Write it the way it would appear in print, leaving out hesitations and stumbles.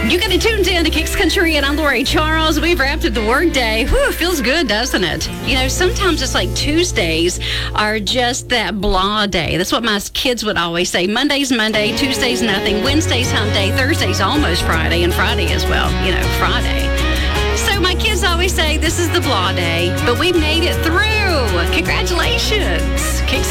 You got it tuned in to Kicks Country, and I'm Lori Charles. We've wrapped up the workday. Whew, feels good, doesn't it? You know, sometimes it's like Tuesdays are just that blah day. That's what my kids would always say. Monday's Monday, Tuesday's nothing, Wednesday's hump day, Thursday's almost Friday, and Friday as well. You know, Friday. So my kids always say this is the blah day, but we made it through. Congratulations. Kicks